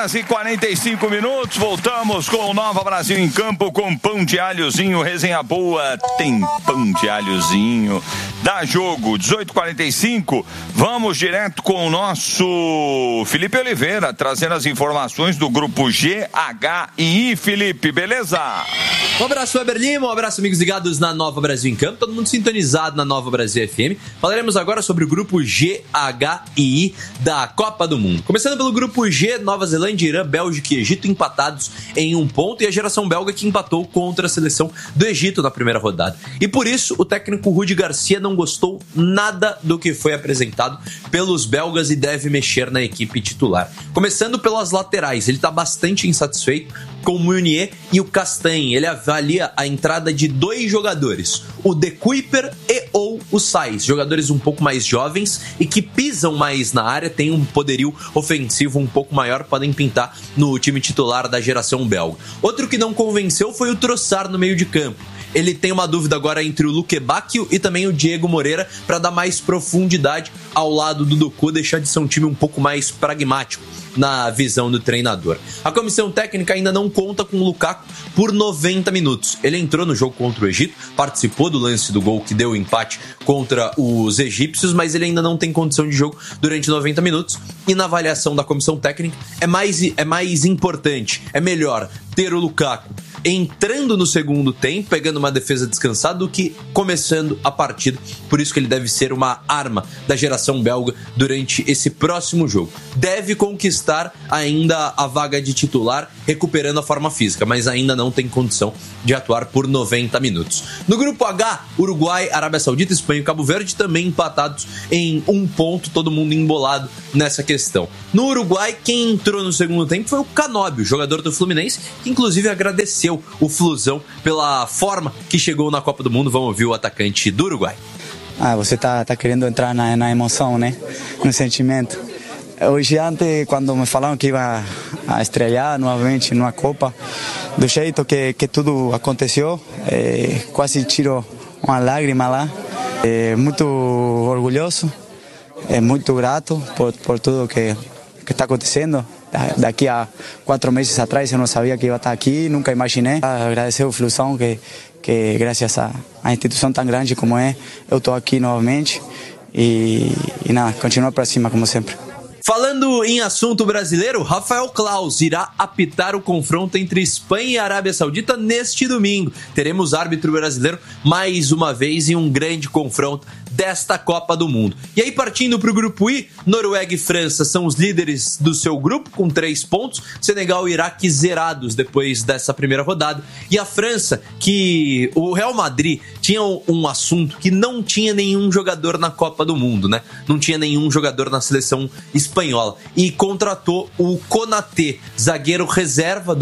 horas e 45 minutos, voltamos com o Nova Brasil em Campo com pão de alhozinho, resenha boa, tem pão de alhozinho, dá jogo, 18h45, vamos direto com o nosso Felipe Oliveira, trazendo as informações do grupo G, H e I. Felipe, beleza? Um abraço, Weber Lima, um abraço, amigos ligados na Nova Brasil em Campo, todo mundo sintonizado na Nova Brasil FM. Falaremos agora sobre o grupo G, H e I da Copa do Mundo. Começando pelo grupo G, Nova Zelândia, Irã, Bélgica e Egito empatados em 1 ponto, e a geração belga que empatou contra a seleção do Egito na primeira rodada. E por isso, o técnico Rudi Garcia não gostou nada do que foi apresentado pelos belgas e deve mexer na equipe titular. Começando pelas laterais, ele está bastante insatisfeito com o Meunier e o Castagne. Ele avalia a entrada de 2 jogadores, o De Kuyper e ou o Saïs, jogadores um pouco mais jovens e que pisam mais na área, têm um poderio ofensivo um pouco maior, podem pintar no time titular da geração belga. Outro que não convenceu foi o Trossard no meio de campo. Ele tem uma dúvida agora entre o Luque Bacchio e também o Diego Moreira para dar mais profundidade ao lado do Doku, deixar de ser um time um pouco mais pragmático na visão do treinador. A comissão técnica ainda não conta com o Lukaku por 90 minutos. Ele entrou no jogo contra o Egito, participou do lance do gol que deu o empate contra os egípcios, mas ele ainda não tem condição de jogo durante 90 minutos. E na avaliação da comissão técnica é mais importante, é melhor ter o Lukaku entrando no segundo tempo, pegando uma defesa descansada, do que começando a partida. Por isso que ele deve ser uma arma da geração belga durante esse próximo jogo. Deve conquistar ainda a vaga de titular, recuperando a forma física, mas ainda não tem condição de atuar por 90 minutos. No grupo H, Uruguai, Arábia Saudita, Espanha e Cabo Verde também empatados em 1 ponto, todo mundo embolado nessa questão. No Uruguai, quem entrou no segundo tempo foi o Canóbio, jogador do Fluminense, que inclusive agradeceu o Flusão pela forma que chegou na Copa do Mundo. Vamos ouvir o atacante do Uruguai. Você tá querendo entrar na emoção, né? No sentimento. Hoje antes, quando me falaram que ia a estrear novamente numa Copa, do jeito que tudo aconteceu, quase tiro uma lágrima lá. Muito orgulhoso, muito grato por tudo que está acontecendo. Daqui a 4 meses atrás eu não sabia que ia estar aqui, nunca imaginei. Agradecer ao Flusão que graças a instituição tão grande como eu estou aqui novamente e nada, continuar para cima como sempre. Falando em assunto brasileiro, Rafael Claus irá apitar o confronto entre Espanha e Arábia Saudita neste domingo. Teremos árbitro brasileiro mais uma vez em um grande confronto desta Copa do Mundo. E aí, partindo para o grupo I, Noruega e França são os líderes do seu grupo com 3 pontos, Senegal e Iraque zerados depois dessa primeira rodada, e a França, que o Real Madrid tinha um assunto que não tinha nenhum jogador na Copa do Mundo, né? Não tinha nenhum jogador na seleção espanhola, e contratou o Konaté, zagueiro reserva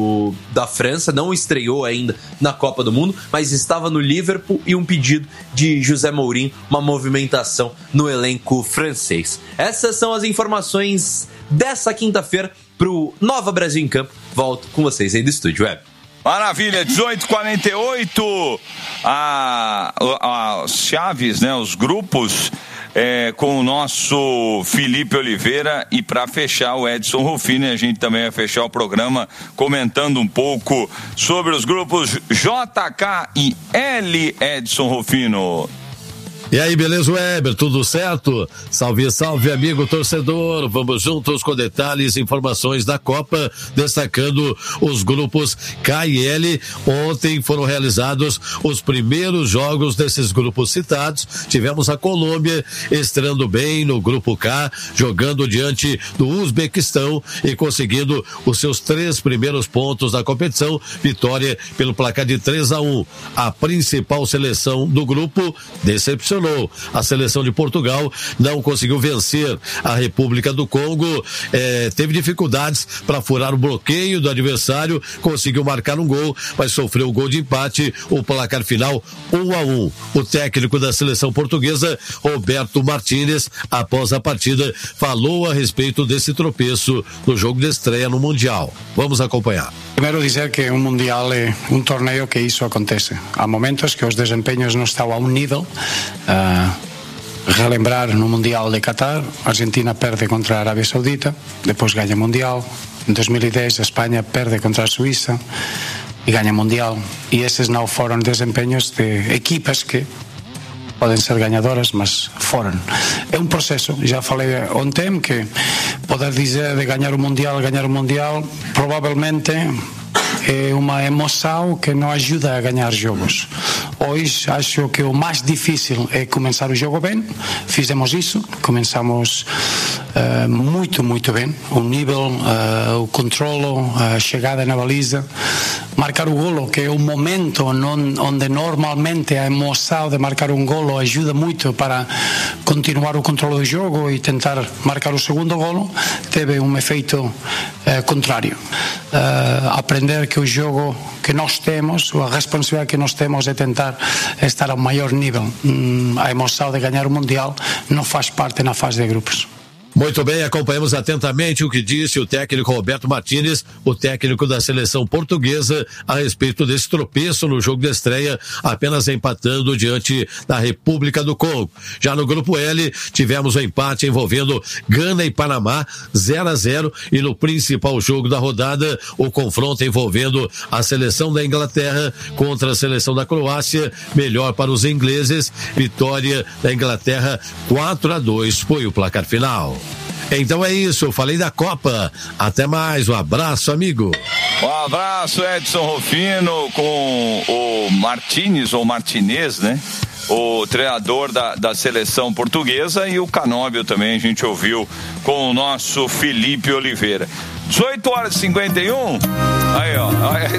da França, não estreou ainda na Copa do Mundo, mas estava no Liverpool, e um pedido de José Mourinho, uma movimentação no elenco francês. Essas são as informações dessa quinta-feira pro Nova Brasil em Campo. Volto com vocês aí do estúdio web. Maravilha, 18h48, as chaves, né, os grupos com o nosso Felipe Oliveira, e para fechar o Edson Rufino, a gente também vai fechar o programa comentando um pouco sobre os grupos JK e L. Edson Rufino. E aí, beleza, Weber? Tudo certo? Salve, salve, amigo torcedor. Vamos juntos com detalhes e informações da Copa, destacando os grupos K e L. Ontem foram realizados os primeiros jogos desses grupos citados. Tivemos a Colômbia estreando bem no grupo K, jogando diante do Uzbequistão e conseguindo os seus 3 primeiros pontos da competição. Vitória pelo placar de 3-1. A principal seleção do grupo decepcionou. A seleção de Portugal não conseguiu vencer a República do Congo, teve dificuldades para furar o bloqueio do adversário, conseguiu marcar um gol, mas sofreu o gol de empate, o placar final 1-1. O técnico da seleção portuguesa, Roberto Martínez, após a partida, falou a respeito desse tropeço no jogo de estreia no Mundial. Vamos acompanhar. Primeiro dizer que un mundial é un torneo que iso acontece. Há momentos que os desempeños non están a un nível relembrar, no Mundial de Qatar, a Argentina perde contra a Arábia Saudita, depois ganha o Mundial. Em 2010 a Espanha perde contra a Suíça e ganha o Mundial. E esses não foram desempenhos de equipas que podem ser ganhadoras, mas foram. É um processo. Já falei ontem que poder dizer de ganhar o Mundial, provavelmente é uma emoção que não ajuda a ganhar jogos. Hoje acho que o mais difícil é começar o jogo bem. Fizemos isso, começamos muito bem. O nível, o controlo, a chegada na baliza, marcar o golo, que é o momento onde normalmente a emoção de marcar um golo ajuda muito para continuar o controle do jogo e tentar marcar o segundo golo, teve um efeito contrário. Aprender que o jogo que nós temos, a responsabilidade que nós temos é tentar estar ao maior nível. A emoção de ganhar o Mundial não faz parte na fase de grupos. Muito bem, acompanhamos atentamente o que disse o técnico Roberto Martínez, o técnico da seleção portuguesa, a respeito desse tropeço no jogo de estreia, apenas empatando diante da República do Congo. Já no grupo L, tivemos o empate envolvendo Gana e Panamá, 0-0, e no principal jogo da rodada, o confronto envolvendo a seleção da Inglaterra contra a seleção da Croácia, melhor para os ingleses, vitória da Inglaterra 4-2 foi o placar final. Então é isso, eu falei da Copa. Até mais, um abraço, amigo. Um abraço, Edson Rufino, com o Martínez, ou Martinez, né? O treinador da seleção portuguesa, e o Canóbio também, a gente ouviu com o nosso Felipe Oliveira. 18h51. Aí, ó.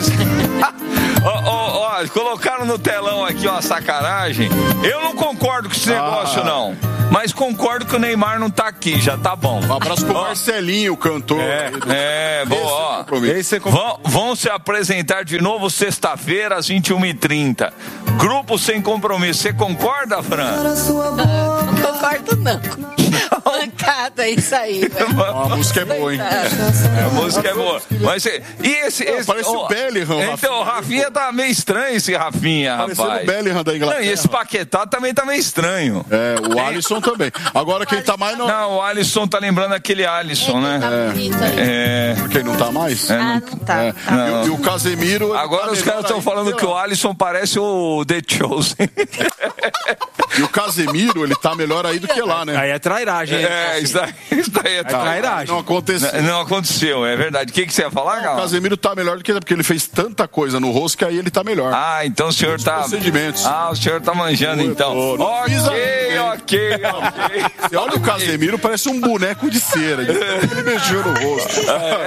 Colocaram no telão aqui uma sacanagem. Eu não concordo com esse negócio, não. Mas concordo que o Neymar não tá aqui, já tá bom. Um abraço pro Marcelinho, o cantor. Boa, vão se apresentar de novo sexta-feira às 21h30. Grupo Sem Compromisso. Você concorda, Fran? Não concordo, não. Mancada, isso aí. A música é boa, hein? A música é boa. Mas, parece o Bellingham. Então, o Rafinha tá meio estranho, esse Rafinha, rapaz. Parecendo o Bellingham da Inglaterra. Não, e esse Paquetá também tá meio estranho. O Alisson também. Agora quem tá mais... Não, o Alisson tá lembrando aquele Alisson, né? Quem não tá mais? Não tá. E o Casemiro... Agora os caras estão falando que o Alisson parece o The Chosen. E o Casemiro, ele tá melhor aí do que lá, né? Aí é trairagem. Isso aí é trairagem. Não aconteceu, é verdade. O que você ia falar, Gal? O Casemiro tá melhor do que ele, porque ele fez tanta coisa no rosto que aí ele tá melhor. Então o senhor tá... procedimentos. O senhor tá manjando, então. Ok. Você olha o Casemiro, parece um boneco de cera. Ele mexeu no rosto.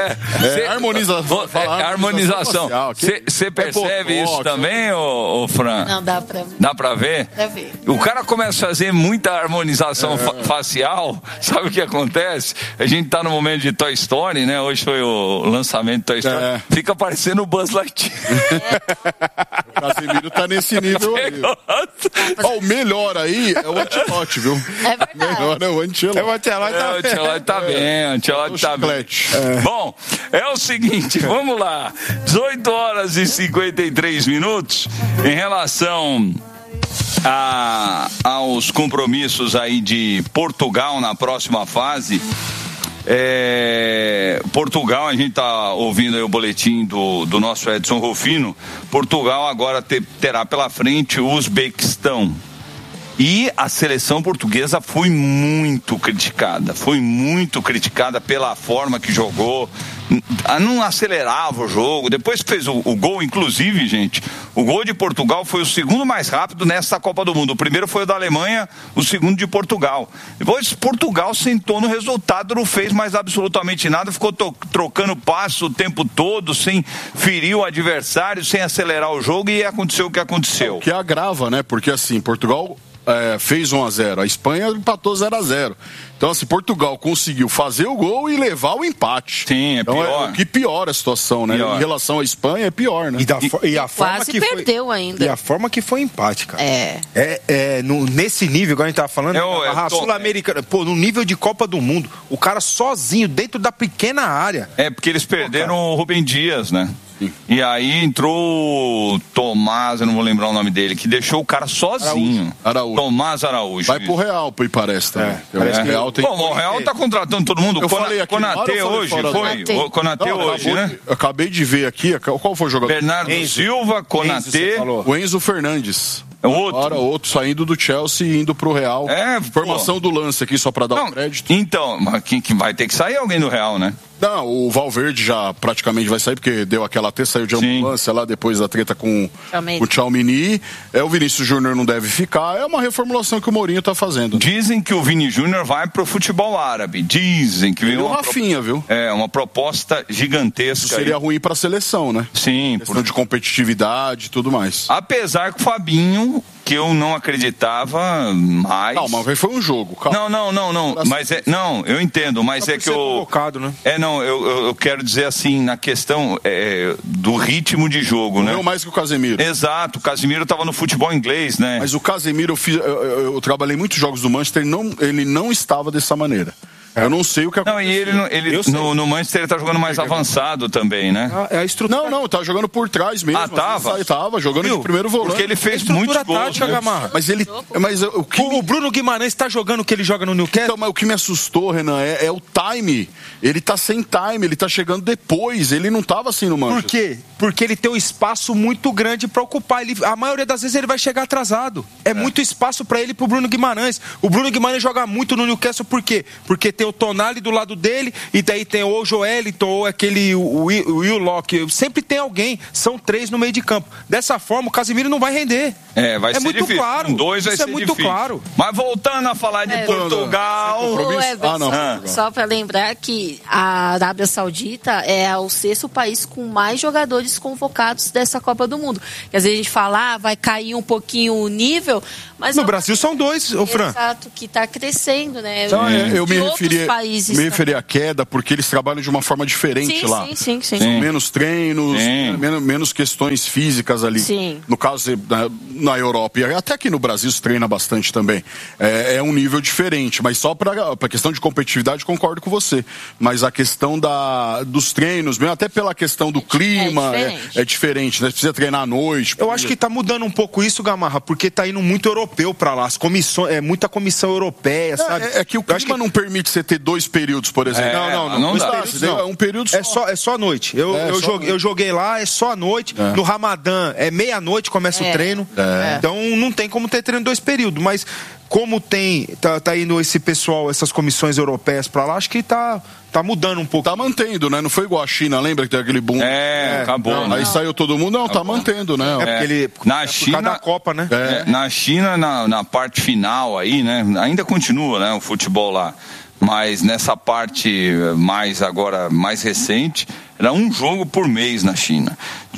Harmonização. Você percebe isso também, ô Fran? Não, dá pra... Dá pra ver? Dá pra ver. O cara começa a fazer muita harmonização facial. Sabe o que acontece? A gente tá no momento de Toy Story, né? Hoje foi o lançamento de Toy Story. Fica parecendo o Buzz Lightyear. O Casemiro tá nesse nível aí. O melhor aí é o Ancelotti, viu? É verdade. Melhor é o Ancelotti. O Ancelotti tá bem. O Ancelotti tá bem. Bom, é o seguinte, vamos lá. 18h53 em relação aos compromissos aí de Portugal na próxima fase. Portugal, a gente tá ouvindo aí o boletim do nosso Edson Rufino. Portugal agora terá pela frente o Uzbequistão. E a seleção portuguesa foi muito criticada pela forma que jogou, não acelerava o jogo, depois que fez o gol, inclusive, gente, o gol de Portugal foi o segundo mais rápido nessa Copa do Mundo. O primeiro foi o da Alemanha, o segundo de Portugal. Depois Portugal sentou no resultado, não fez mais absolutamente nada, ficou trocando passos o tempo todo, sem ferir o adversário, sem acelerar o jogo, e aconteceu o que aconteceu. O que agrava, né? Porque assim, Portugal fez 1-0, a Espanha empatou 0-0. Então, assim, Portugal conseguiu fazer o gol e levar o empate. Sim, é pior. Então, o que piora a situação, né? Em relação à Espanha, é pior, né? E a forma quase que perdeu foi, ainda. E a forma que foi empate, cara. Nesse nível, igual a gente tava falando, a Sul-Americana, no nível de Copa do Mundo, o cara sozinho, dentro da pequena área. Porque eles perderam o Rubem Dias, né? E aí entrou Tomás, eu não vou lembrar o nome dele, que deixou o cara sozinho. Araújo. Tomás Araújo. Vai pro Real, parece também. Parece que Real tem... Bom, o Real tá contratando todo mundo. O Konaté hoje, foi? O Konaté hoje, né? Eu acabei de ver aqui, qual foi o jogador? Bernardo Silva, Konaté. O Enzo Fernandes. Outro saindo do Chelsea e indo pro Real. Formação do lance aqui, só pra dar um crédito. Então, mas quem vai ter que sair alguém do Real, né? Não, o Valverde já praticamente vai sair, porque deu aquela treta, saiu de ambulância lá depois da treta com o Tchouaméni. O Vinícius Júnior não deve ficar. É uma reformulação que o Mourinho tá fazendo. Dizem que o Vini Júnior vai pro futebol árabe. Dizem que veio o Rafinha, viu? Uma proposta gigantesca. Isso seria ruim pra seleção, né? Sim. Questão de competitividade e tudo mais. Apesar que o Fabinho, que eu não acreditava mais... Não, mas foi um jogo, calma. Não. Mas eu entendo, mas é que eu... convocado, né? Eu quero dizer assim, na questão do ritmo de jogo, né? Não mais que o Casemiro. Exato, o Casemiro estava no futebol inglês, né? Mas o Casemiro, eu trabalhei muitos jogos do Manchester, ele não estava dessa maneira. Eu não sei o que aconteceu. Não, e ele no Manchester ele tá jogando mais avançado também, né? É a estrutura. Não, tá jogando por trás mesmo. Tava jogando de primeiro volante. Porque ele fez muitos gols. Tática, né? Mas o Bruno Guimarães tá jogando o que ele joga no Newcastle? Então, mas o que me assustou, Renan, é o time. Ele tá sem time, ele tá chegando depois. Ele não tava assim no Manchester. Por quê? Porque ele tem um espaço muito grande pra ocupar. A maioria das vezes ele vai chegar atrasado. Muito espaço pra ele e pro Bruno Guimarães. O Bruno Guimarães joga muito no Newcastle, por quê? Porque tem o Tonali do lado dele, e daí tem ou o Joelinton ou aquele o Willock. Sempre tem alguém. São 3 no meio de campo. Dessa forma, o Casemiro não vai render. Vai ser muito difícil. Claro. Com 2 vai Isso ser muito difícil. Claro. Mas voltando a falar de Portugal... Só para lembrar que a Arábia Saudita é o 6º país com mais jogadores convocados dessa Copa do Mundo. Quer dizer, a gente fala, vai cair um pouquinho o nível, mas... No Brasil são 2, ô Fran. Exato, que está crescendo, né? Então, eu me referi à queda porque eles trabalham de uma forma diferente lá. Sim. São menos treinos, menos questões físicas ali. Sim. No caso, na Europa, e até aqui no Brasil se treina bastante também. É um nível diferente, mas só para questão de competitividade concordo com você. Mas a questão dos treinos, mesmo até pela questão do clima, é diferente, né? Você precisa treinar à noite. Eu acho que tá mudando um pouco isso, Gamarra, porque tá indo muito europeu para lá. As comissões, muita comissão europeia, sabe? É que o clima não permite você ter 2 períodos, por exemplo. Não dá. É um período só. É só à noite. Eu joguei lá, é só à noite. No Ramadã, meia-noite começa o treino. Então não tem como ter treino 2 períodos. Mas como tá indo esse pessoal, essas comissões europeias pra lá, acho que tá mudando um pouco. Tá mantendo, né? Não foi igual a China, lembra que tem aquele boom? Acabou. Aí saiu todo mundo, tá mantendo, né? Na China, por causa da Copa, né? Na China, na parte final aí, né? Ainda continua, né? O futebol lá. Mas nessa parte mais recente, era um jogo por mês na China.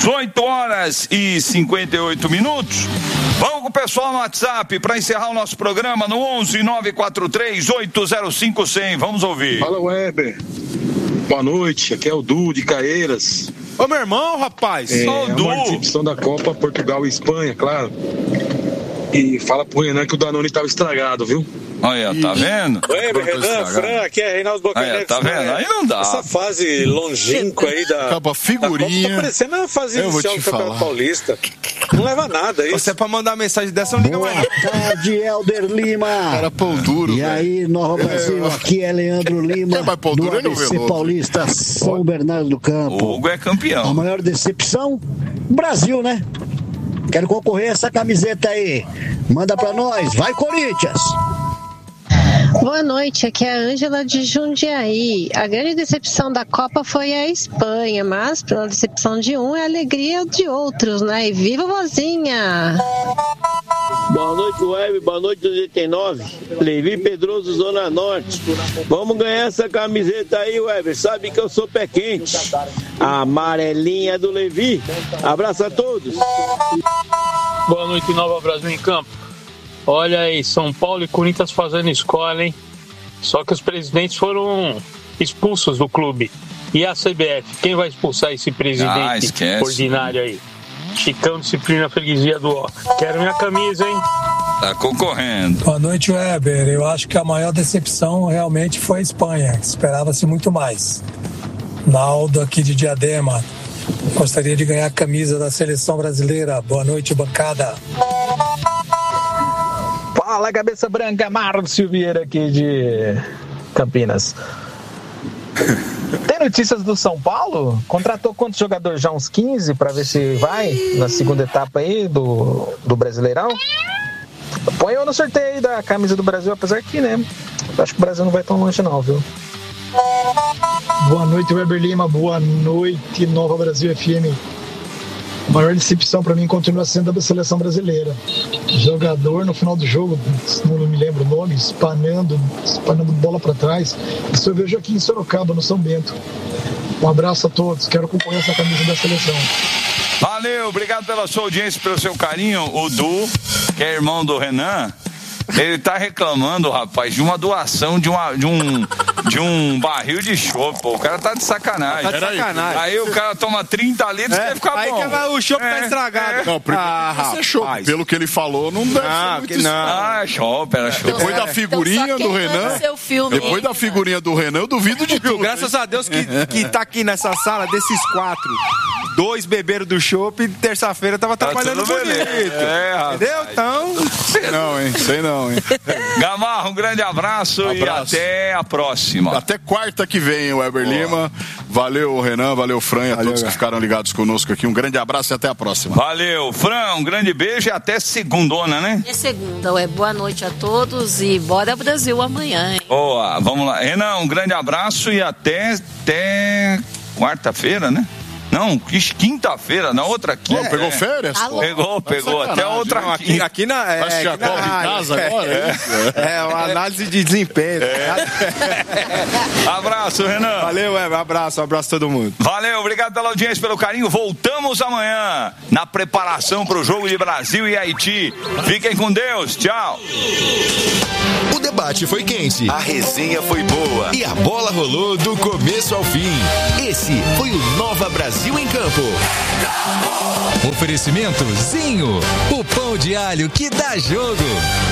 18h58. Vamos com o pessoal no WhatsApp para encerrar o nosso programa no 11-943-805-100. Vamos ouvir. Fala, Weber. Boa noite, aqui é o Du de Caeiras. Ô, meu irmão, rapaz. Uma decepção da Copa, Portugal e Espanha, claro. E fala pro Renan que o Danone estava estragado, viu? Olha, tá vendo? Weber, Renan, Fran, aqui é Reinaldo Bocaneves. Tá vendo? Aí não dá. Essa fase longínqua aí da figurinha. Tá parecendo a fase inicial do Campeonato Paulista. Não leva nada isso. Você é pra mandar mensagem dessa, não liga mais. Boa tarde, Helder Lima. Cara, pão duro. E aí, Nova Brasil, aqui é Leandro Lima, do ABC Paulista, São Bernardo do Campo. O Hugo é campeão. A maior decepção? Brasil, né? Quero concorrer a essa camiseta aí. Manda pra nós. Vai, Corinthians! Boa noite, aqui é a Ângela de Jundiaí. A grande decepção da Copa foi a Espanha, mas pela decepção de um é a alegria de outros, né? E viva vozinha! Boa noite, Web. Boa noite, 89. Levi Pedroso, Zona Norte. Vamos ganhar essa camiseta aí, Web. Sabe que eu sou pé quente. A amarelinha do Levi. Abraço a todos. Boa noite, Nova Brasil em Campo. Olha aí, São Paulo e Corinthians fazendo escola, hein? Só que os presidentes foram expulsos do clube. E a CBF? Quem vai expulsar esse presidente ordinário aí? Chicão, disciplina, freguesia do ó. Quero minha camisa, hein? Tá concorrendo. Boa noite, Weber. Eu acho que a maior decepção realmente foi a Espanha. Esperava-se muito mais. Naldo aqui de Diadema. Gostaria de ganhar a camisa da seleção brasileira. Boa noite, bancada. Fala, cabeça branca, Márcio Vieira aqui de Campinas. Tem notícias do São Paulo? Contratou quantos jogadores? Já uns 15 para ver se vai na segunda etapa aí do Brasileirão? Põe eu no sorteio aí da camisa do Brasil, apesar que, né? Acho que o Brasil não vai tão longe não, viu? Boa noite, Weber Lima. Boa noite, Nova Brasil FM. A maior decepção para mim continua sendo a seleção brasileira. Jogador no final do jogo, não me lembro o nome, espanando bola para trás. Isso eu vejo aqui em Sorocaba, no São Bento. Um abraço a todos, quero acompanhar essa camisa da seleção. Valeu, obrigado pela sua audiência, pelo seu carinho. O Du, que é irmão do Renan, ele tá reclamando, rapaz, de uma doação de um barril de chopp. O cara tá de sacanagem. Tá de sacanagem. Aí o cara toma 30 litros e quer ficar aí bom. Aí o chopp tá estragado. Não, primeiro é chopp. Pelo que ele falou, não deve ser muito isso. É chopp, era chopp. Depois da figurinha do Renan, depois da figurinha do Renan, eu duvido de tudo. Graças a Deus que tá aqui nessa sala, desses 4, 2 beberam do chopp e terça-feira tava trabalhando bonito. Entendeu? Então... Sei não, hein? Gamarra, um grande abraço e até a próxima. Até quarta que vem, Weber Lima. Valeu, Renan, valeu, Fran, e a todos que ficaram ligados conosco aqui. Um grande abraço e até a próxima. Valeu, Fran, um grande beijo e até segundona, né? É segunda, boa noite a todos e bora Brasil amanhã, hein? Boa, vamos lá. Renan, um grande abraço e até quarta-feira, né? Não, quinta-feira, na outra quinta. Pegou férias? Pegou. Até outra quinta. Aqui na... em casa agora? É uma análise de desempenho. Abraço, Renan. Valeu, abraço a todo mundo. Valeu, obrigado pela audiência, pelo carinho. Voltamos amanhã na preparação para o jogo de Brasil e Haiti. Fiquem com Deus, tchau. O debate foi quente, a resenha foi boa e a bola rolou do começo ao fim. Esse foi o Nova Brasil em Campo. Oferecimento Zinho, o pão de alho que dá jogo.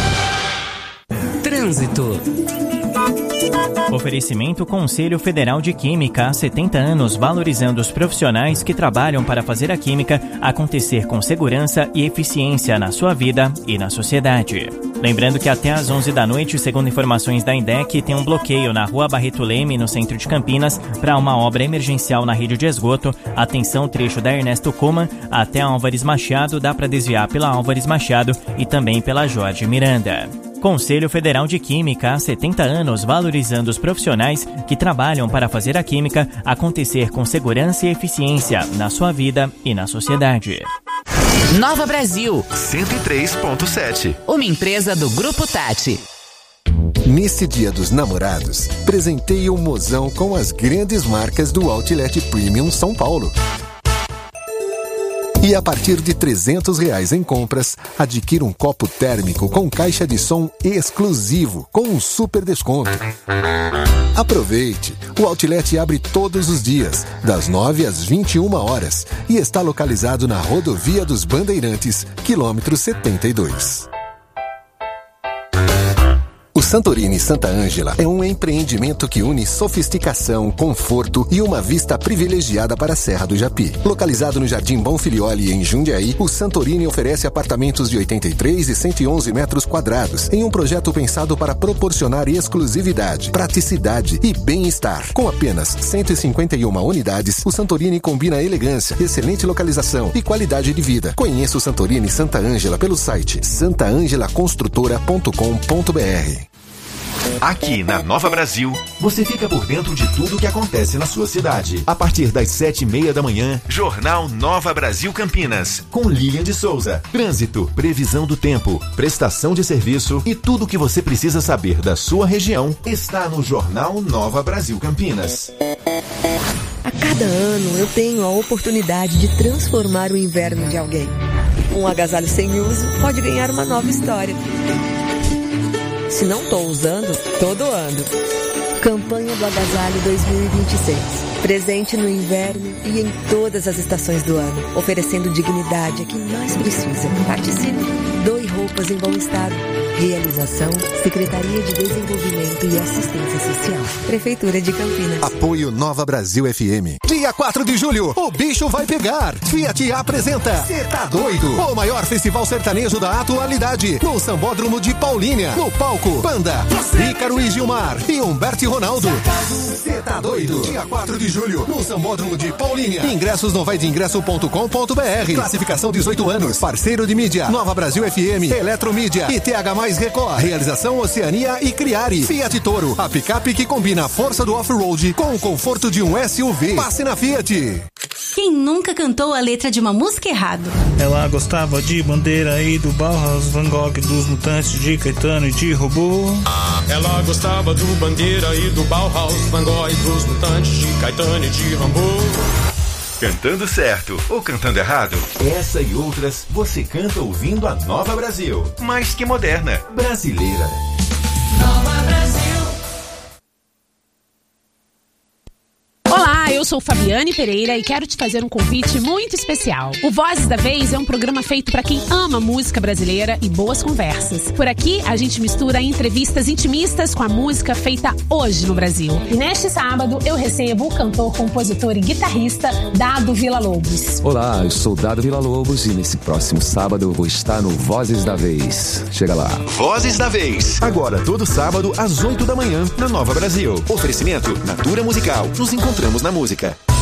Trânsito. Oferecimento Conselho Federal de Química, há 70 anos, valorizando os profissionais que trabalham para fazer a química acontecer com segurança e eficiência na sua vida e na sociedade. Lembrando que até às 11 da noite, segundo informações da INDEC, tem um bloqueio na Rua Barreto Leme, no centro de Campinas, para uma obra emergencial na rede de esgoto. Atenção, trecho da Ernesto Coman até Álvares Machado, dá para desviar pela Álvares Machado e também pela Jorge Miranda. Conselho Federal de Química, há 70 anos, valorizando os profissionais que trabalham para fazer a química acontecer com segurança e eficiência na sua vida e na sociedade. Nova Brasil 103.7. Uma empresa do Grupo Tati. Nesse Dia dos Namorados, presenteie o mozão com as grandes marcas do Outlet Premium São Paulo. E a partir de R$300 em compras, adquira um copo térmico com caixa de som exclusivo, com um super desconto. Aproveite! O Outlet abre todos os dias, das 9 às 21 horas, e está localizado na Rodovia dos Bandeirantes, quilômetro 72. O Santorini Santa Ângela é um empreendimento que une sofisticação, conforto e uma vista privilegiada para a Serra do Japi. Localizado no Jardim Bonfilioli, em Jundiaí, o Santorini oferece apartamentos de 83 e 111 metros quadrados, em um projeto pensado para proporcionar exclusividade, praticidade e bem-estar. Com apenas 151 unidades, o Santorini combina elegância, excelente localização e qualidade de vida. Conheça o Santorini Santa Ângela pelo site santaangelaconstrutora.com.br. Aqui na Nova Brasil, você fica por dentro de tudo o que acontece na sua cidade. A partir das 7h30 da manhã, Jornal Nova Brasil Campinas, com Lilian de Souza. Trânsito, previsão do tempo, prestação de serviço e tudo o que você precisa saber da sua região está no Jornal Nova Brasil Campinas. A cada ano eu tenho a oportunidade de transformar o inverno de alguém. Um agasalho sem uso pode ganhar uma nova história. Se não estou usando, estou doando. Campanha do Agasalho 2026. Presente no inverno e em todas as estações do ano, oferecendo dignidade a quem mais precisa. Participe. Doe roupas em bom estado. Realização, Secretaria de Desenvolvimento e Assistência Social. Prefeitura de Campinas. Apoio Nova Brasil FM. Dia 4 de julho, o bicho vai pegar. Fiat apresenta Cê Tá Doido, o maior festival sertanejo da atualidade, no Sambódromo de Paulínia. No palco, Panda, Ícaro e Gilmar e Humberto e Ronaldo. Cê Tá Doido, dia 4 de julho, no Sambódromo de Paulínia. Ingressos no vaideingresso.com.br. Classificação 18 anos. Parceiro de mídia, Nova Brasil FM, Eletromídia e TH mais Record. Realização Oceania e Criari. Fiat Toro, a picape que combina a força do off-road com o conforto de um SUV. Passe na Fiat. Quem nunca cantou a letra de uma música errado? Ela gostava de Bandeira e do Bauhaus, Van Gogh, dos Mutantes, de Caetano e de Robô. Ela gostava do Bandeira e do Bauhaus, Van Gogh, dos Mutantes, de Caetano e de Rambo. Cantando certo ou cantando errado? Essa e outras você canta ouvindo a Nova Brasil. Mais que moderna, brasileira. Nova Brasil. Olá, eu sou Fabiane Pereira e quero te fazer um convite muito especial. O Vozes da Vez é um programa feito para quem ama música brasileira e boas conversas. Por aqui, a gente mistura entrevistas intimistas com a música feita hoje no Brasil. E neste sábado, eu recebo o cantor, compositor e guitarrista Dado Villa-Lobos. Olá, eu sou Dado Villa-Lobos e nesse próximo sábado eu vou estar no Vozes da Vez. Chega lá. Vozes da Vez. Agora, todo sábado, às 8 da manhã, na Nova Brasil. Oferecimento Natura Musical. Nos encontramos na música.